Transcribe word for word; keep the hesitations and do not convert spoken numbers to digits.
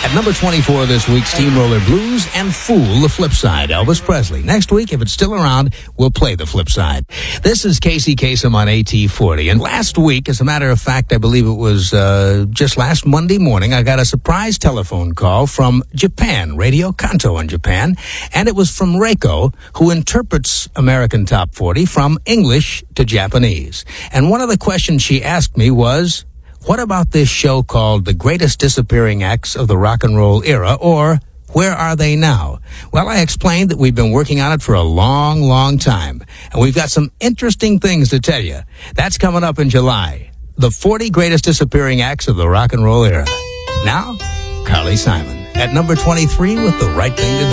At number twenty-four this week, Steamroller Blues and Fool, the flip side, Elvis Presley. Next week, if it's still around, we'll play the flip side. This is Casey Kasem on A T forty. And last week, as a matter of fact, I believe it was uh, just last Monday morning, I got a surprise telephone call from Japan, Radio Kanto in Japan. And it was from Reiko, who interprets American Top forty from English to Japanese. And one of the questions she asked me was, what about this show called The Greatest Disappearing Acts of the Rock and Roll Era, or Where Are They Now? Well, I explained that we've been working on it for a long, long time, and we've got some interesting things to tell you. That's coming up in July. The forty Greatest Disappearing Acts of the Rock and Roll Era. Now, Carly Simon at number twenty-three with The Right Thing to Do.